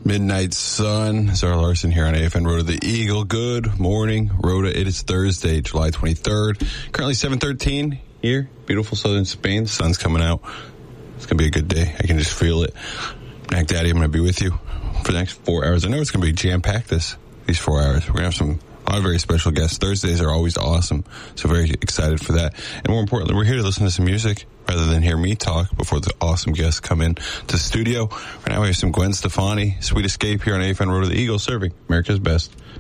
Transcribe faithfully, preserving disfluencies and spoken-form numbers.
Midnight Sun. Zara Larson here on A F N Road to the Eagle. Good morning, Rhoda. It is Thursday, July twenty-third. Currently seven thirteen here. Beautiful southern Spain. The sun's coming out. It's going to be a good day. I can just feel it. Mac Daddy, I'm going to be with you for the next four hours. I know it's going to be jam-packed this, these four hours. We're going to have some a lot of very special guests. Thursdays are always awesome, so very excited for that. And more importantly, we're here to listen to some music rather than hear me talk before the awesome guests come in to the studio. Right now we have some Gwen Stefani, Sweet Escape here on A F N Road to the Eagle, serving America's best